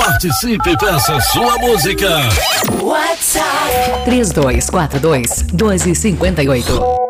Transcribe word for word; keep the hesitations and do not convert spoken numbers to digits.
Participe e peça sua música. WhatsApp três dois quatro dois, um dois cinco oito.